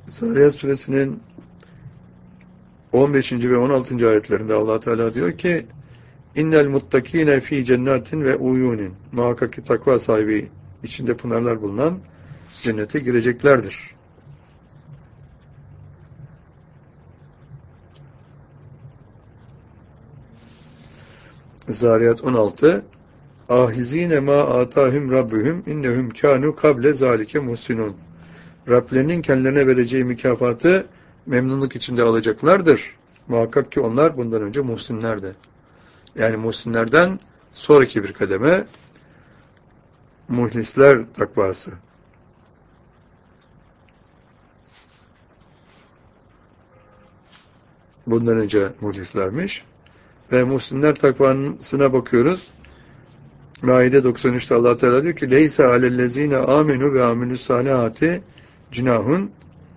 Zariyat suresinin 15. ve 16. ayetlerinde Allah Teala diyor ki İnnel muttakine fi cennetin ve uyunin. Muhakkak ki takva sahibi içinde pınarlar bulunan cennete gireceklerdir. Zariyat 16 Ahizine ma atahum rabbuhum innehum kanu kable zalike muhsinun. Rablerinin kendilerine vereceği mükafatı memnunluk içinde alacaklardır. Muhakkak ki onlar bundan önce muhsinlerdi. Yani muhsinlerden sonraki bir kademe muhlisler takvası. Bundan önce muhlislermiş. Ve muhsinler takvasına bakıyoruz. Maide 93'te Allah Teala diyor ki leysa alellezine amenu ve amilus salihati cinahun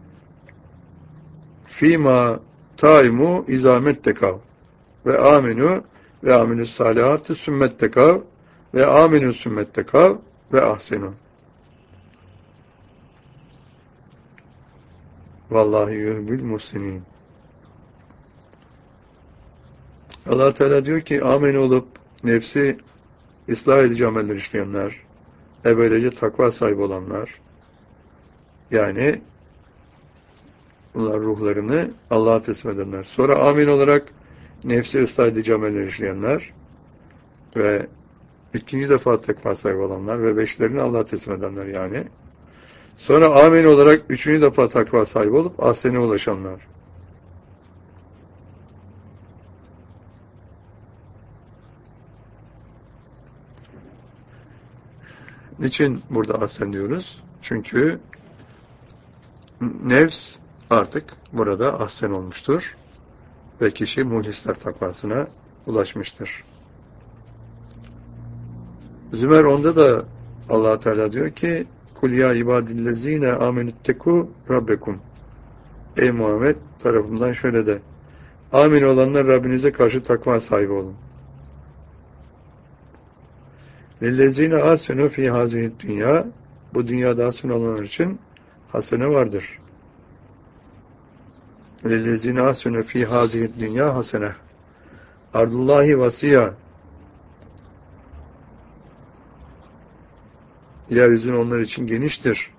fîmâ taimu izâmettekav ve amenu ve amilus salihati sümmettekav ve aminu sümmettekav ve ahsenu. Vallahi yuhibbul muhsinin. Allah Teala diyor ki amin olup nefsi ıslah edici ameller işleyenler ve böylece takva sahibi olanlar, yani bunlar ruhlarını Allah'a teslim edenler. Sonra amin olarak nefsi ıslah edici ameller işleyenler ve ikinci defa takva sahibi olanlar ve beşlerini Allah'a teslim edenler yani. Sonra amin olarak üçüncü defa takva sahibi olup ahsene ulaşanlar. Niçin burada ahsen diyoruz? Çünkü nefs artık burada ahsen olmuştur ve kişi muhlisler takvasına ulaşmıştır. Zümer 10'da da Allah Teala diyor ki kul ya ibadillezine amenütteku rabbekum. Ey Muhammed tarafından şöyle de amin olanlar Rabbinize karşı takva sahibi olun. Lillezine ahsenu fi hazihi dünya, bu dünyada ahsen olanlar için hasene vardır. Lillezine ahsenu fi hazihi dünya hasene. Ardullahi vasiya. Yeryüzün onlar için geniştir.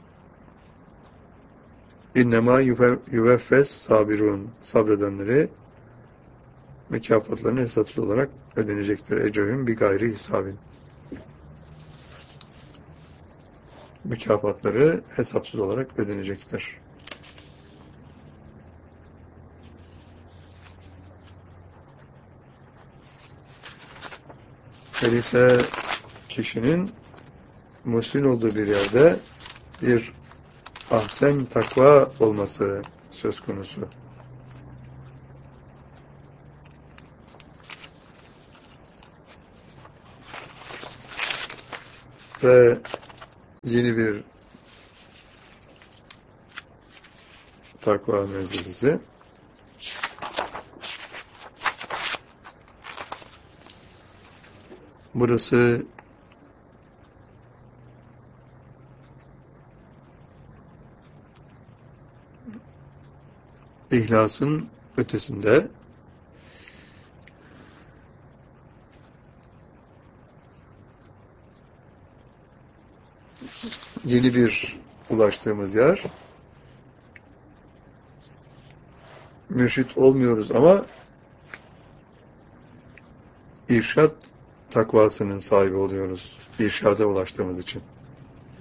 İnnemâ yuveffes sabirun. Sabredenleri mükafatlarını hesapsız olarak ödenecektir. Ecrühüm bi gayri hisabin. Mükafatları hesapsız olarak ödenecektir. Öyleyse kişinin muhsin olduğu bir yerde bir ahsen takva olması söz konusu. Ve yeni bir takva mevzusu. Burası İhlasın ötesinde yeni bir ulaştığımız yer. Mürşit olmuyoruz ama irşad takvasının sahibi oluyoruz. İrşada ulaştığımız için.